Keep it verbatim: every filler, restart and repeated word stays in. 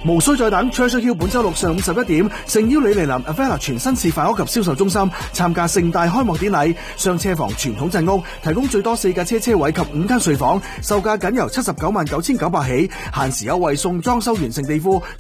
無需再等 ，Treasure Hill 本周六上午十一點，誠邀李尼林 Avella 全新示範屋及銷售中心參加盛大開幕典禮。雙車房傳統鎮屋，提供最多四架車車位及五間睡房，售價僅由七十九萬九千九百起，限時優惠送裝修完成地庫。